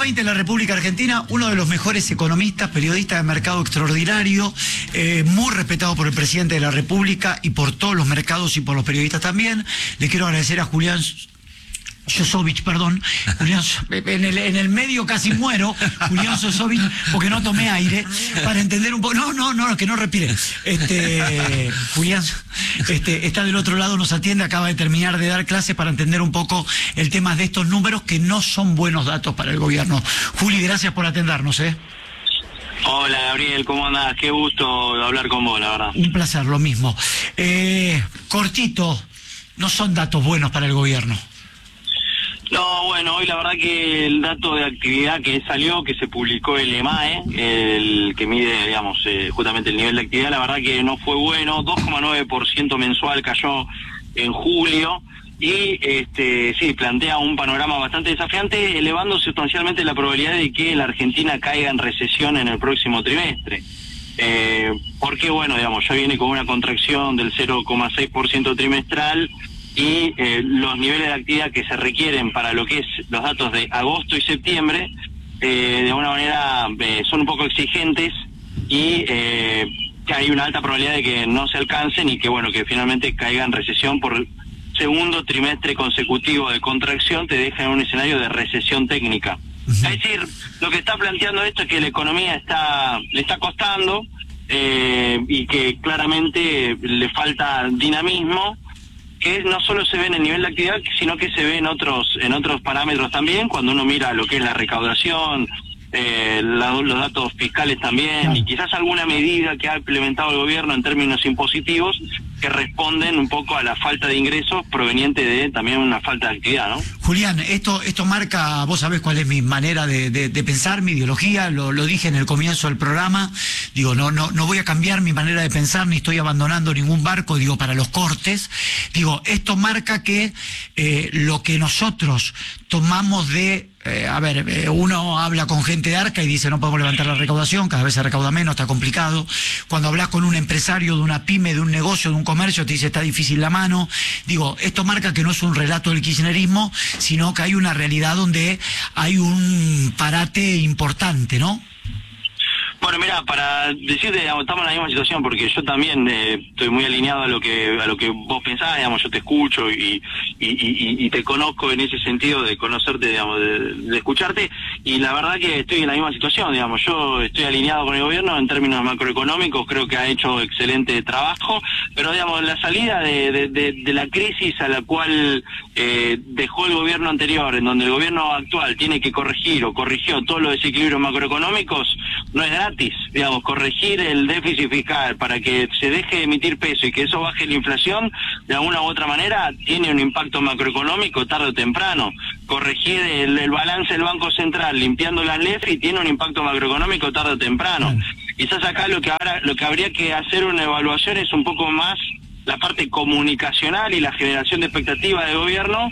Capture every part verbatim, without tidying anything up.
veinte en la República Argentina, uno de los mejores economistas, periodista de mercado extraordinario, eh, muy respetado por el presidente de la República y por todos los mercados y por los periodistas también. Le quiero agradecer a Julián Sosovich, perdón, Julián, en el, en el medio casi muero, Julián Sosovich, porque no tomé aire, para entender un poco, no, no, no, que no respire. Este, Julián, este, está del otro lado, nos atiende, acaba de terminar de dar clases para entender un poco el tema de estos números que no son buenos datos para el gobierno. Juli, gracias por atendernos, ¿eh? Hola Gabriel, ¿cómo andás? Qué gusto hablar con vos, la verdad. Un placer, lo mismo. Eh, cortito, no son datos buenos para el gobierno. No, bueno, hoy la verdad que el dato de actividad que salió, que se publicó el EMAE, el que mide, digamos, eh, justamente el nivel de actividad, la verdad que no fue bueno, dos coma nueve por ciento mensual cayó en julio, y este sí, plantea un panorama bastante desafiante, elevando sustancialmente la probabilidad de que la Argentina caiga en recesión en el próximo trimestre. Eh, porque, bueno, digamos, ya viene con una contracción del cero coma seis por ciento trimestral, y eh, los niveles de actividad que se requieren para lo que es los datos de agosto y septiembre, eh, de alguna manera eh, son un poco exigentes, y eh, que hay una alta probabilidad de que no se alcancen y que, bueno, que finalmente caiga en recesión por segundo trimestre consecutivo de contracción, te deja en un escenario de recesión técnica. Uh-huh. Es decir, lo que está planteando esto es que la economía está le está costando, eh, y que claramente le falta dinamismo, que no solo se ve en el nivel de actividad, sino que se ve en otros en otros parámetros también, cuando uno mira lo que es la recaudación, eh, la, los datos fiscales también, claro, y quizás alguna medida que ha implementado el gobierno en términos impositivos que responden un poco a la falta de ingresos proveniente de también una falta de actividad, ¿no? Julián, esto esto marca, vos sabés cuál es mi manera de, de, de pensar, mi ideología, lo, lo dije en el comienzo del programa, digo, no, no, no voy a cambiar mi manera de pensar, ni estoy abandonando ningún barco, digo, para los cortes, digo, esto marca que eh, lo que nosotros tomamos de, eh, a ver, eh, uno habla con gente de Arca y dice no podemos levantar la recaudación, cada vez se recauda menos, está complicado. Cuando hablas con un empresario de una pyme, de un negocio, de un comercio, te dice está difícil la mano. Digo, esto marca que no es un relato del kirchnerismo, sino que hay una realidad donde hay un parate importante, ¿no? Bueno, mira, para decirte, digamos, estamos en la misma situación, porque yo también eh, estoy muy alineado a lo que a lo que vos pensás, digamos, yo te escucho y y, y, y te conozco en ese sentido de conocerte, digamos, de, de escucharte, y la verdad que estoy en la misma situación, digamos, yo estoy alineado con el gobierno en términos macroeconómicos, creo que ha hecho excelente trabajo, pero, digamos, la salida de, de, de, de la crisis a la cual eh, dejó el gobierno anterior, en donde el gobierno actual tiene que corregir o corrigió todos los desequilibrios macroeconómicos, no es gratis. Digamos, corregir el déficit fiscal para que se deje de emitir peso y que eso baje la inflación, de alguna u otra manera tiene un impacto macroeconómico tarde o temprano. Corregir el, el balance del Banco Central limpiando las L E F I tiene un impacto macroeconómico tarde o temprano. Quizás acá lo que ahora lo que habría que hacer una evaluación es un poco más la parte comunicacional y la generación de expectativa del gobierno,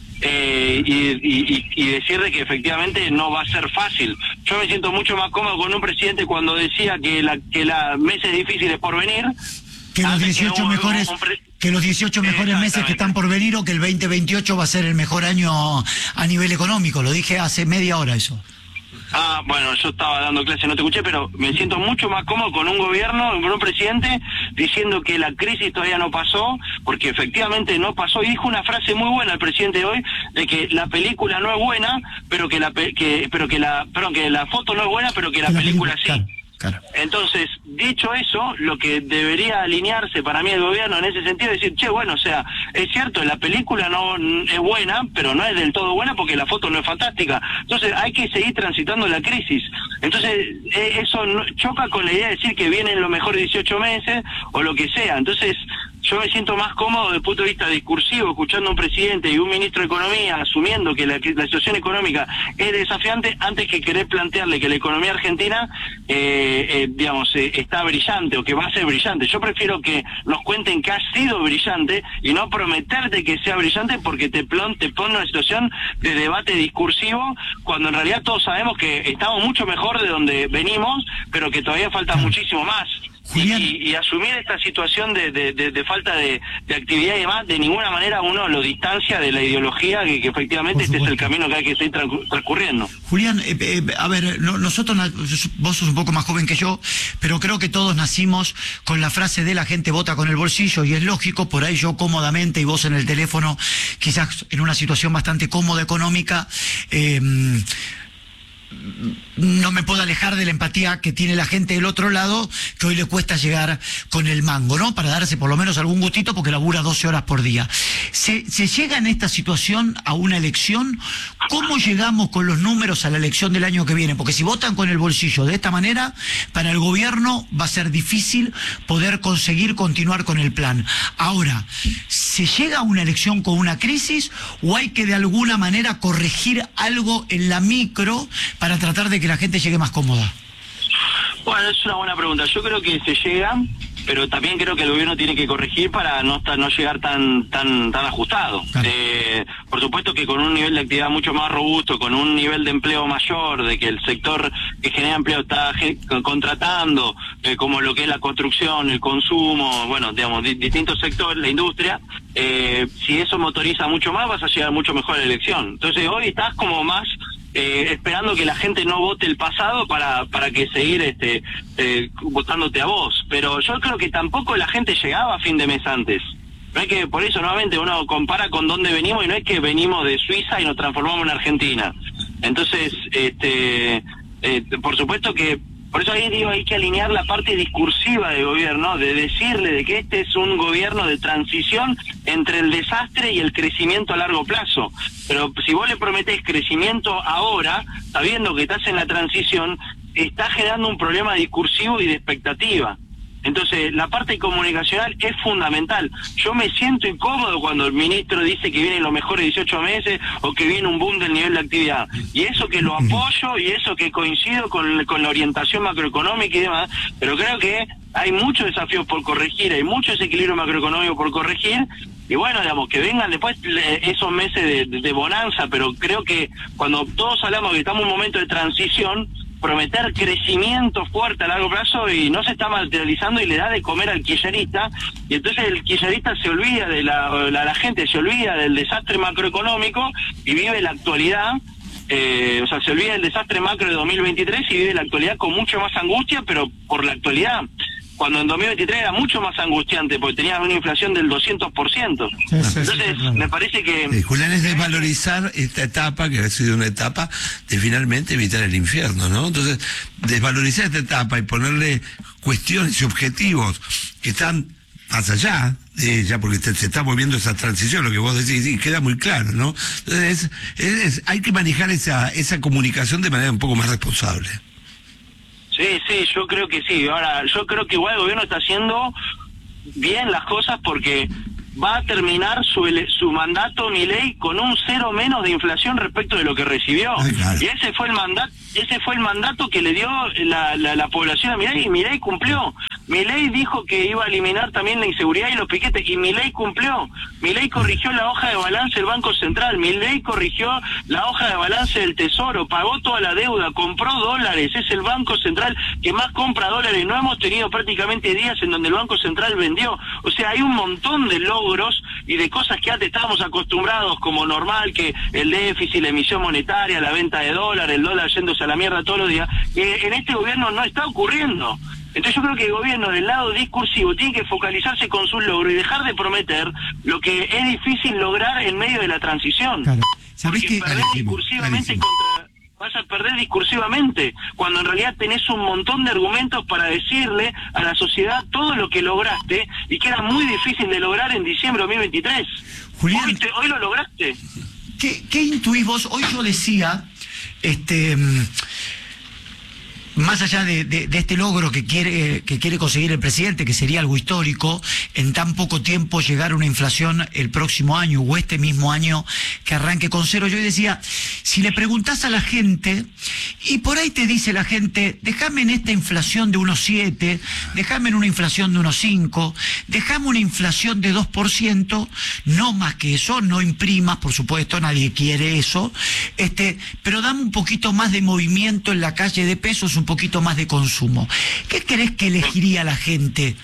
Eh, y, y, y decirle que efectivamente no va a ser fácil. Yo me siento mucho más cómodo con un presidente cuando decía que la que las meses difíciles por venir, que los dieciocho que un, mejores un pre... que los dieciocho mejores meses que están por venir, o que el veinte veintiocho va a ser el mejor año a nivel económico. Lo dije hace media hora eso. Ah, bueno, yo estaba dando clase, no te escuché, pero me siento mucho más cómodo con un gobierno, con un presidente, diciendo que la crisis todavía no pasó, porque efectivamente no pasó, y dijo una frase muy buena el presidente de hoy, de que la película no es buena, pero que la que pero que la perdón, que la foto no es buena, pero que la, la película, película sí. Claro. Claro. Entonces, dicho eso, lo que debería alinearse para mí el gobierno en ese sentido es decir, che, bueno, o sea, es cierto, la película no es buena, pero no es del todo buena porque la foto no es fantástica. Entonces, hay que seguir transitando la crisis. Entonces, eso choca con la idea de decir que vienen los mejores dieciocho meses o lo que sea. Entonces, yo me siento más cómodo desde el punto de vista discursivo, escuchando a un presidente y un ministro de Economía asumiendo que la, que la situación económica es desafiante, antes que querer plantearle que la economía argentina eh, eh, digamos eh, está brillante o que va a ser brillante. Yo prefiero que nos cuenten que ha sido brillante y no prometerte que sea brillante, porque te, plon, te pone una situación de debate discursivo, cuando en realidad todos sabemos que estamos mucho mejor de donde venimos, pero que todavía falta muchísimo más. Julián. Y, y asumir esta situación de, de, de, de falta de, de actividad y demás, de ninguna manera uno lo distancia de la ideología, que, que efectivamente este es el camino que hay que seguir transcurriendo. Julián, eh, eh, a ver, no, nosotros, vos sos un poco más joven que yo, pero creo que todos nacimos con la frase de la gente vota con el bolsillo, y es lógico. Por ahí yo cómodamente y vos en el teléfono, quizás en una situación bastante cómoda económica, eh, no me puedo alejar de la empatía que tiene la gente del otro lado, que hoy le cuesta llegar con el mango, ¿no? Para darse por lo menos algún gustito, porque labura doce horas por día. Se, se llega en esta situación a una elección. ¿Cómo llegamos con los números a la elección del año que viene? Porque si votan con el bolsillo de esta manera, para el gobierno va a ser difícil poder conseguir continuar con el plan. Ahora, ¿se llega a una elección con una crisis o hay que de alguna manera corregir algo en la micro para tratar de que la gente llegue más cómoda? Bueno, es una buena pregunta. Yo creo que se llega, pero también creo que el gobierno tiene que corregir para no estar, no llegar tan tan tan ajustado. Claro. Eh, por supuesto que con un nivel de actividad mucho más robusto, con un nivel de empleo mayor, de que el sector que genera empleo está contratando, eh, como lo que es la construcción, el consumo, bueno, digamos, di distintos sectores, la industria, eh, si eso motoriza mucho más, vas a llegar mucho mejor a la elección. Entonces hoy estás como más Eh, esperando que la gente no vote el pasado para para que seguir este eh, votándote a vos, pero yo creo que tampoco la gente llegaba a fin de mes antes. No es que, por eso nuevamente uno compara con dónde venimos, y no es que venimos de Suiza y nos transformamos en Argentina. Entonces, este eh, por supuesto que por eso ahí digo, hay que alinear la parte discursiva del gobierno, de decirle de que este es un gobierno de transición entre el desastre y el crecimiento a largo plazo. Pero si vos le prometés crecimiento ahora, sabiendo que estás en la transición, está generando un problema discursivo y de expectativa. Entonces, la parte comunicacional es fundamental. Yo me siento incómodo cuando el ministro dice que vienen los mejores dieciocho meses o que viene un boom del nivel de actividad. Y eso que lo apoyo y eso que coincido con, con la orientación macroeconómica y demás, pero creo que hay muchos desafíos por corregir, hay mucho desequilibrio macroeconómico por corregir. Y bueno, digamos, que vengan después esos meses de, de, de bonanza, pero creo que cuando todos hablamos de que estamos en un momento de transición, prometer crecimiento fuerte a largo plazo y no se está materializando y le da de comer al kirchnerista, y entonces el kirchnerista se olvida de la, la, la gente se olvida del desastre macroeconómico y vive la actualidad, eh, o sea, se olvida del desastre macro de dos mil veintitrés y vive la actualidad con mucho más angustia, pero por la actualidad. Cuando en dos mil veintitrés era mucho más angustiante, porque tenía una inflación del doscientos por ciento. Sí, sí, Entonces, sí, claro. me parece que... Sí, Julián, es desvalorizar esta etapa, que ha sido una etapa de finalmente evitar el infierno, ¿no? Entonces, desvalorizar esta etapa y ponerle cuestiones y objetivos que están más allá de ella, porque te, se está moviendo esa transición, lo que vos decís, y queda muy claro, ¿no? Entonces, es, es, hay que manejar esa, esa comunicación de manera un poco más responsable. Sí, sí, yo creo que sí. Ahora, yo creo que igual el gobierno está haciendo bien las cosas, porque va a terminar su su mandato Milei con un cero menos de inflación respecto de lo que recibió. Ay, claro. Y ese fue el mandato, ese fue el mandato que le dio la, la, la población a Milei, y Milei cumplió. Milei dijo que iba a eliminar también la inseguridad y los piquetes, y Milei cumplió. Milei corrigió la hoja de balance del Banco Central, Milei corrigió la hoja de balance del Tesoro, pagó toda la deuda, compró dólares, es el Banco Central que más compra dólares. No hemos tenido prácticamente días en donde el Banco Central vendió. O sea, hay un montón de logros y de cosas que antes estábamos acostumbrados como normal, que el déficit, la emisión monetaria, la venta de dólares, el dólar yéndose a la mierda todos los días, que en este gobierno no está ocurriendo. Entonces yo creo que el gobierno del lado discursivo tiene que focalizarse con sus logros y dejar de prometer lo que es difícil lograr en medio de la transición. Claro. ¿Sabés Porque que perder discursivamente contra, vas a perder discursivamente, cuando en realidad tenés un montón de argumentos para decirle a la sociedad todo lo que lograste y que era muy difícil de lograr en diciembre de dos mil veintitrés. Julián, hoy, te, hoy lo lograste. ¿Qué, qué intuís vos? Hoy yo decía, este... más allá de, de, de este logro que quiere que quiere conseguir el presidente, que sería algo histórico, en tan poco tiempo llegar a una inflación el próximo año o este mismo año que arranque con cero, yo decía, si le preguntás a la gente Y por ahí te dice la gente, déjame en esta inflación de unos siete, déjame en una inflación de unos cinco, déjame una inflación de dos por ciento, no más que eso, no imprimas, por supuesto, nadie quiere eso, este, pero dame un poquito más de movimiento en la calle de pesos, un poquito más de consumo. ¿Qué crees que elegiría la gente?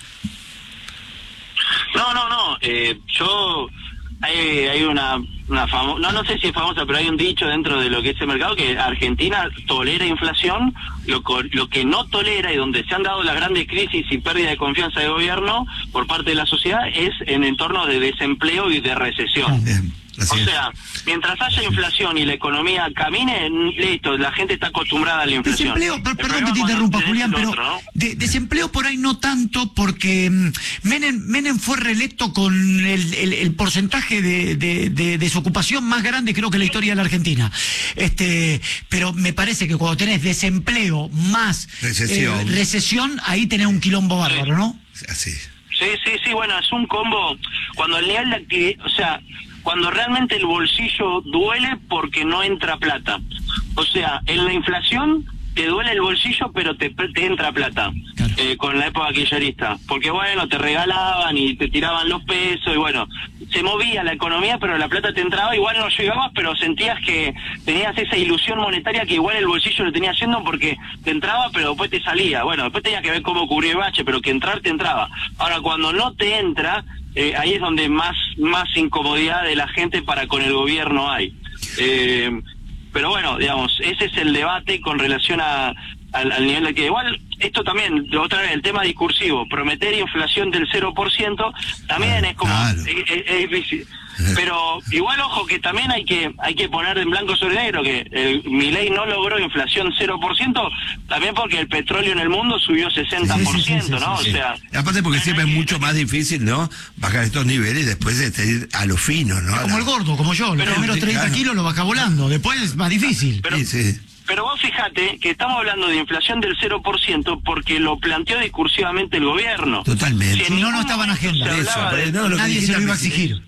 No, no, no, eh, yo... Hay, hay una, una famo no no sé si es famosa, pero hay un dicho dentro de lo que es el mercado que Argentina tolera inflación, lo, lo que no tolera y donde se han dado las grandes crisis y pérdida de confianza de gobierno por parte de la sociedad es en entornos de desempleo y de recesión. Bien, o sea, mientras haya inflación y la economía camine, listo, la gente está acostumbrada a la inflación. Desempleo, per perdón que te interrumpa, Julián, pero otro, ¿no? de, desempleo por ahí no tanto, porque Menem, Menem fue reelecto con el, el, el porcentaje de, de, de desocupación más grande, creo que en la historia de la Argentina. Este, pero me parece que cuando tenés desempleo más recesión, eh, recesión ahí tenés un quilombo bárbaro, ¿no? Así. Sí, sí, sí, bueno, es un combo. Cuando el nivel de actividad, o sea, cuando realmente el bolsillo duele porque no entra plata. O sea, en la inflación te duele el bolsillo, pero te, te entra plata. Claro. Eh, con la época kirchnerista. Porque bueno, te regalaban y te tiraban los pesos y bueno, se movía la economía, pero la plata te entraba, igual no llegabas, pero sentías que tenías esa ilusión monetaria que igual el bolsillo lo tenía haciendo porque te entraba, pero después te salía. Bueno, después tenías que ver cómo cubrir el bache, pero que entrar te entraba. Ahora, cuando no te entra, eh, ahí es donde más, más incomodidad de la gente para con el gobierno hay. Eh, pero bueno, digamos, ese es el debate con relación a al, al nivel de que igual esto también, otra vez, el tema discursivo, prometer inflación del cero por ciento también es como claro. es, es, es difícil. Pero igual, ojo, que también hay que hay que poner en blanco sobre negro que el Milei no logró inflación cero por ciento, también porque el petróleo en el mundo subió sesenta por ciento, sí, sí, sí, sí, ¿no? sí. O sea, y aparte porque siempre es mucho más difícil, ¿no? Bajar estos niveles y después de ir a lo fino, ¿no? Como el gordo, como yo, los primeros treinta claro. kilos lo baja volando, después es más difícil. Pero, sí, sí. Pero vos fíjate que estamos hablando de inflación del cero por ciento porque lo planteó discursivamente el gobierno. Totalmente. Si no, no estaba en agenda. Eso, de, no, lo nadie se lo iba a exigir.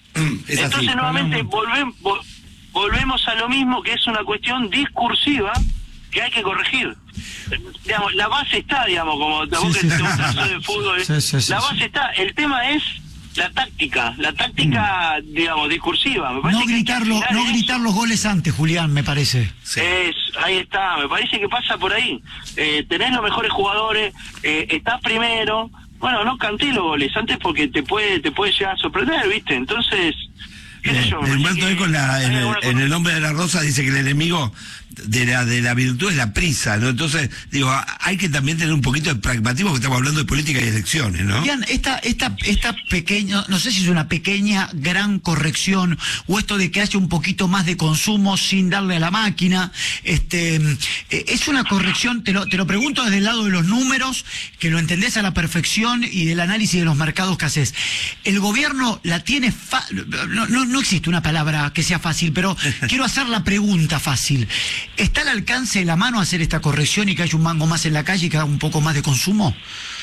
Es Entonces así. nuevamente volvemos, volvemos a lo mismo, que es una cuestión discursiva que hay que corregir. Digamos, la base está, digamos, como la sí, sí, que sí. de fútbol, sí, sí, sí, la base sí. está. El tema es la táctica, la táctica, mm. digamos, discursiva. Me parece no gritarlo, que no gritar los goles antes, Julián, me parece. Sí. Es, ahí está, me parece que pasa por ahí. Eh, tenés los mejores jugadores, eh, estás primero. Bueno, no canté los goles antes porque te puede te puede llegar a sorprender, ¿viste? Entonces, qué sé yo. El Humberto Eco en, la, en, el, en El Nombre de la Rosa dice que el enemigo de la de la virtud es la prisa, ¿no? Entonces, digo, hay que también tener un poquito de pragmatismo, porque estamos hablando de política y elecciones, ¿no? Bien, esta, esta, esta pequeña, no sé si es una pequeña, gran corrección, o esto de que haya un poquito más de consumo sin darle a la máquina, este, es una corrección, te lo, te lo pregunto desde el lado de los números, que lo entendés a la perfección, y del análisis de los mercados que haces. El gobierno la tiene, fa no, no, no existe una palabra que sea fácil, pero quiero hacer la pregunta fácil. ¿Está al alcance de la mano hacer esta corrección y que haya un mango más en la calle y que haga un poco más de consumo?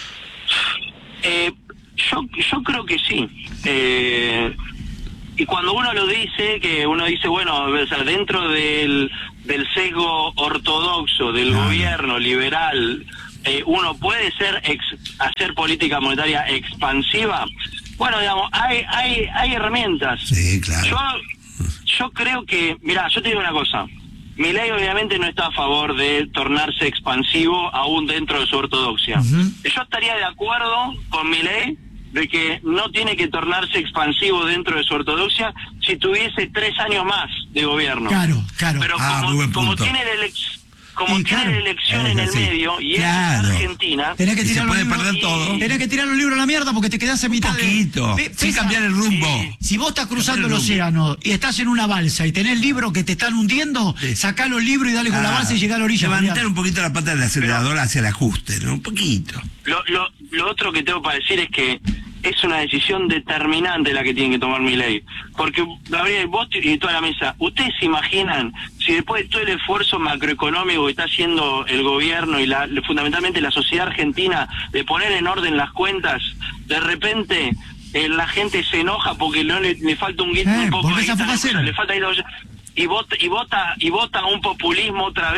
Eh, yo, yo creo que sí. Eh, y cuando uno lo dice, que uno dice, bueno, o sea, dentro del, del sesgo ortodoxo del ah. gobierno liberal, eh, uno puede ser ex, hacer política monetaria expansiva. Bueno, digamos, hay, hay, hay herramientas. Sí, claro. Yo, yo creo que, mirá, yo te digo una cosa. Milei obviamente no está a favor de tornarse expansivo aún dentro de su ortodoxia. Uh-huh. Yo estaría de acuerdo con Milei de que no tiene que tornarse expansivo dentro de su ortodoxia si tuviese tres años más de gobierno. Claro, claro. Pero ah, como, como tiene la elección... Como y tiene claro, elección en el sí. medio y claro. es Argentina, tenés que se tirar puede los perder libros, todo. Tenés que tirar los libros a la mierda porque te quedás en mitad. Un poquito, de... sin cambiar el rumbo. Sí. Si vos estás cruzando el, el océano y estás en una balsa y tenés libros que te están hundiendo, sí. sacá los libros y dale con ah, la balsa y llegá a la orilla. Levantar un poquito la pata del acelerador Pero, hacia el ajuste, ¿no? Un poquito. Lo, lo, lo otro que tengo para decir es que es una decisión determinante la que tiene que tomar Milei. Porque, Gabriel, vos y toda la mesa, ¿ustedes se imaginan si después de todo el esfuerzo macroeconómico que está haciendo el gobierno y la, fundamentalmente la sociedad argentina de poner en orden las cuentas, de repente eh, la gente se enoja porque no le, le falta un guito, eh, un poco de guita, le falta ir a... y vota y vota y vota un populismo otra vez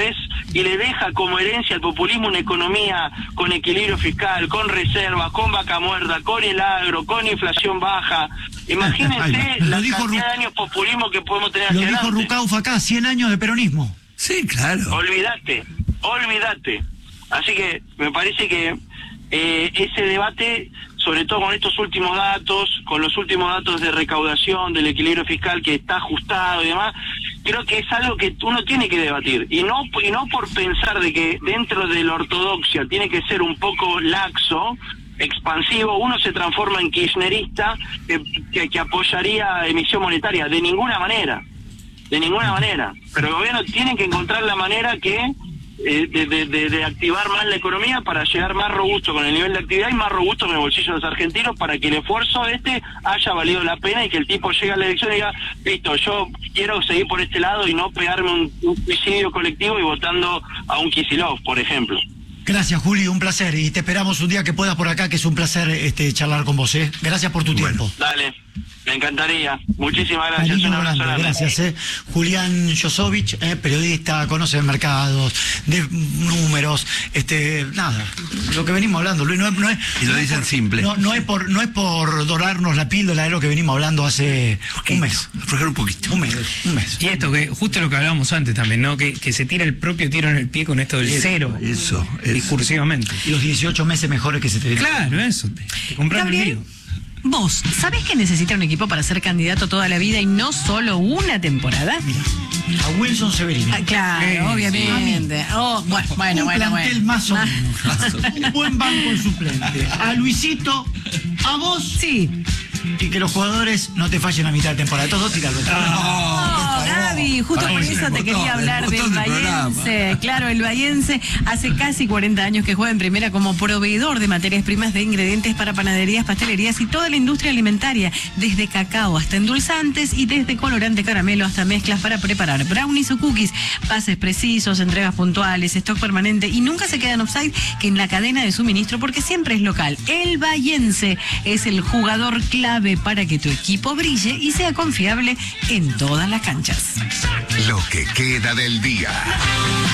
y le deja como herencia al populismo una economía con equilibrio fiscal, con reservas, con vaca muerta, con el agro, con inflación baja. Imagínense la Lo dijo cantidad Ru- de años populismo que podemos tener Lo hacia dijo adelante. Rucauf acá, cien años de peronismo. Sí, claro. Olvídate, olvídate. Así que me parece que eh, ese debate, sobre todo con estos últimos datos, con los últimos datos de recaudación, del equilibrio fiscal que está ajustado y demás, creo que es algo que uno tiene que debatir. Y no, y no por pensar de que dentro de la ortodoxia tiene que ser un poco laxo, expansivo, uno se transforma en kirchnerista que, que, que apoyaría emisión monetaria. De ninguna manera. De ninguna manera. Pero el gobierno tiene que encontrar la manera que eh, de, de, de, de activar más la economía para llegar más robusto con el nivel de actividad y más robusto en el bolsillo de los argentinos para que el esfuerzo este haya valido la pena y que el tipo llegue a la elección y diga, listo, yo quiero seguir por este lado y no pegarme un, un suicidio colectivo y votando a un Kicillof, por ejemplo. Gracias, Juli, un placer. Y te esperamos un día que puedas por acá, que es un placer este, charlar con vos. ¿eh? Gracias por tu Bueno. tiempo. Dale, me encantaría. Muchísimas gracias. Cariño Un abrazo grande, grande. gracias. ¿eh? Julián Josovich, eh, periodista, conoce de mercados, de números, este, nada, lo que venimos hablando, Luis, no es, no es, Y lo no es dicen por- simple. No, no es por, no es por dorarnos la píldora, es lo que venimos hablando hace un mes. Aflojar un poquito. Un mes, un mes. Y esto, que justo lo que hablábamos antes también, ¿no? Que, que se tira el propio tiro en el pie con esto del Eso, cero. Eso, eso. Discursivamente. Y los dieciocho meses mejores que se te dieron. Claro, eso. Te, te compraron el Gabriel, lío. vos, ¿sabés que necesita un equipo para ser candidato toda la vida y no solo una temporada? A Wilson Severino. Ah, claro, Sí, obviamente. Oh, bueno, bueno, un bueno, plantel bueno. más o Ah, menos. Un buen banco en suplente. A Luisito, a vos, Sí. y que los jugadores no te fallen a mitad de temporada. Todos tirarlo. Oh, Gaby, justo por Parece eso el te botón, quería el hablar del botón del Bahiense. Claro, el Bahiense hace casi cuarenta años que juega en primera como proveedor de materias primas de ingredientes para panaderías, pastelerías y toda la industria alimentaria, desde cacao hasta endulzantes y desde colorante caramelo hasta mezclas para preparar brownies o cookies, pases precisos, entregas puntuales, stock permanente y nunca se quedan offside que en la cadena de suministro porque siempre es local. El Bahiense es el jugador clave para que tu equipo brille y sea confiable en todas las canchas. Lo que queda del día.